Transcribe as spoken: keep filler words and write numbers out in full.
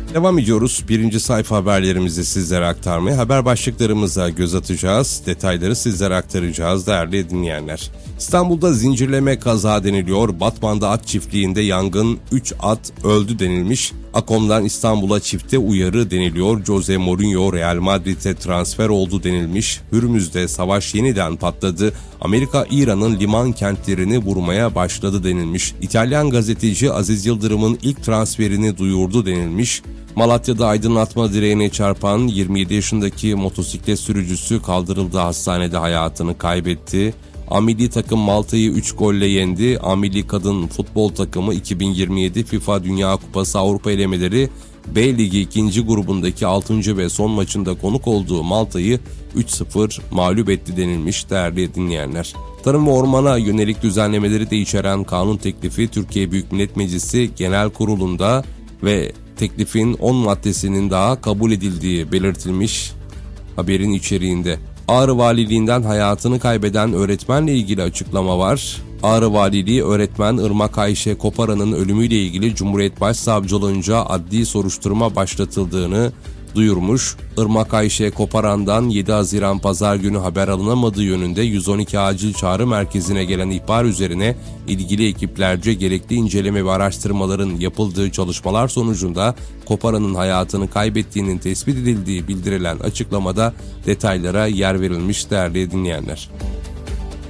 Devam ediyoruz. Birinci sayfa haberlerimizi sizlere aktarmaya, haber başlıklarımıza göz atacağız. Detayları sizlere aktaracağız değerli dinleyenler. İstanbul'da zincirleme kaza deniliyor. Batman'da at çiftliğinde yangın, üç at öldü denilmiş. Akom'dan İstanbul'a çifte uyarı deniliyor. Jose Mourinho Real Madrid'e transfer oldu denilmiş. Hürmüz'de savaş yeniden patladı. Amerika İran'ın liman kentlerini vurmaya başladı denilmiş. İtalyan gazeteci Aziz Yıldırım'ın ilk transferini duyurdu denilmiş. Malatya'da aydınlatma direğine çarpan yirmi yedi yaşındaki motosiklet sürücüsü kaldırıldığı hastanede hayatını kaybetti. A milli takım Malta'yı üç golle yendi. A milli kadın futbol takımı iki bin yirmi yedi FIFA Dünya Kupası Avrupa elemeleri B Ligi ikinci grubundaki altıncı ve son maçında konuk olduğu Malta'yı üç sıfır mağlup etti denilmiş değerli dinleyenler. Tarım ve ormana yönelik düzenlemeleri de içeren kanun teklifi Türkiye Büyük Millet Meclisi Genel Kurulu'nda ve teklifin on maddesinin daha kabul edildiği belirtilmiş haberin içeriğinde. Ağrı Valiliğinden hayatını kaybeden öğretmenle ilgili açıklama var. Ağrı Valiliği öğretmen Irmak Ayşe Koparan'ın ölümüyle ilgili Cumhuriyet Başsavcılığınca adli soruşturma başlatıldığını duyurmuş. Irmak Ayşe Koparan'dan yedi Haziran Pazar günü haber alınamadığı yönünde yüz on iki acil çağrı merkezine gelen ihbar üzerine ilgili ekiplerce gerekli inceleme ve araştırmaların yapıldığı çalışmalar sonucunda Koparan'ın hayatını kaybettiğinin tespit edildiği bildirilen açıklamada detaylara yer verilmiş değerli dinleyenler.